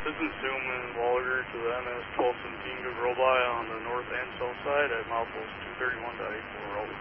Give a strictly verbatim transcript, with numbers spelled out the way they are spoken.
This is Zooman Walger to the M S twelve seventeen, good roll by on the north and south side at milepost two thirty-one point eight four, over.